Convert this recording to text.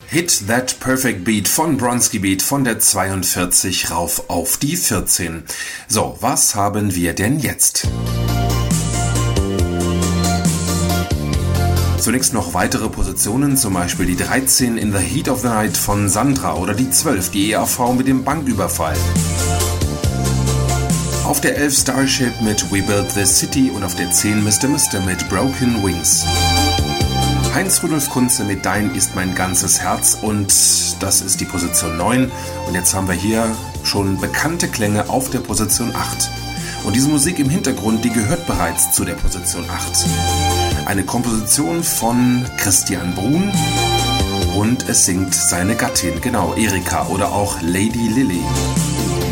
Hit That Perfect Beat von Bronski Beat von der 42 rauf auf die 14. So, was haben wir denn jetzt? Zunächst noch weitere Positionen, zum Beispiel die 13 In the Heat of the Night von Sandra oder die 12, die EAV mit dem Banküberfall. Auf der 11 Starship mit We Built This City und auf der 10 Mr. Mister mit Broken Wings. Heinz-Rudolf Kunze mit Dein ist mein ganzes Herz und das ist die Position 9. Und jetzt haben wir hier schon bekannte Klänge auf der Position 8. Und diese Musik im Hintergrund, die gehört bereits zu der Position 8. Eine Komposition von Christian Bruhn und es singt seine Gattin, genau, Erika oder auch Lady Lily.